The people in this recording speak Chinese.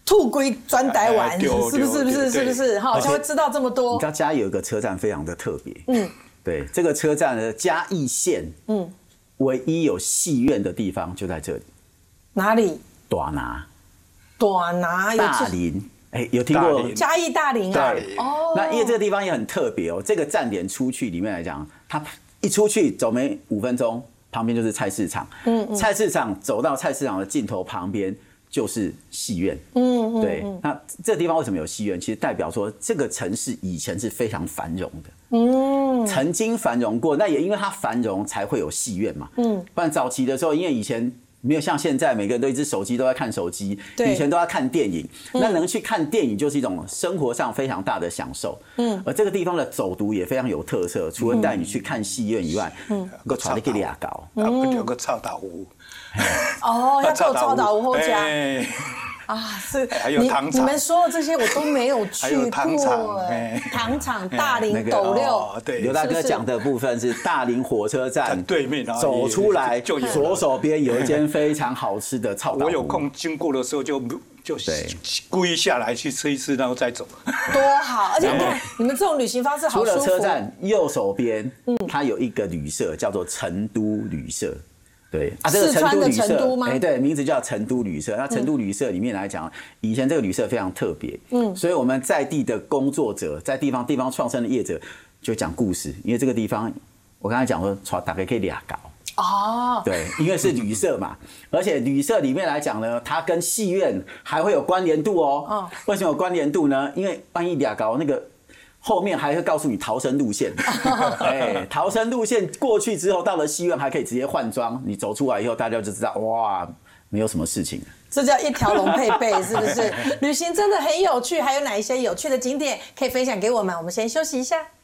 兔龟专台湾，是不是？哈，才会知道这么多。 你知道嘉义有一个车站非常的特别，对，这个车站的嘉义县，唯一有戏院的地方就在这里。 哪里？ 大拿。 大林。有听过嘉义大林啊？ 哦，那因为这个地方也很特别哦。这个站点出去里面来讲，它一出去走没5分钟，旁边就是菜市场。菜市场走到菜市场的尽头旁边就是戏院。对。那这个地方为什么有戏院？其实代表说这个城市以前是非常繁荣的。曾经繁荣过，那也因为它繁荣才会有戏院嘛。不然早期的时候，因为以前没有像现在每个人都一只手机都在看手机，以前都要看电影，那能去看电影就是一种生活上非常大的享受。而这个地方的走读也非常有特色，除了带你去看戏院以外，个带你去掠狗， 有个臭豆腐。 哦，要做臭豆腐好吃。是， 还有糖厂， 你们说的这些我都没有去过。糖厂、大林斗六， 对， 刘大哥讲的部分是大林火车站对面， 走出来左手边有一间非常好吃的臭豆腐。 我有空经过的时候就故意下来去吃一吃，然后再走。 多好！而且你们这种旅行方式好舒服。 除了车站右手边，它有一个旅社叫做成都旅社。对这个成都旅社，对，名字叫成都旅社。那成都旅社里面来讲，以前这个旅社非常特别，所以我们在地的工作者，在地方创生的业者就讲故事，因为这个地方我刚才讲说，大概可以掠狗。对，因为是旅社嘛，而且旅社里面来讲呢，它跟戏院还会有关联度哦。为什么有关联度呢？因为万一掠狗那个。后面还会告诉你逃生路线，逃生路线过去之后，到了戏院还可以直接换装，你走出来以后，大家就知道哇，没有什么事情。 这叫一条龙配备，是不是？旅行真的很有趣，还有哪一些有趣的景点可以分享给我们？我们先休息一下。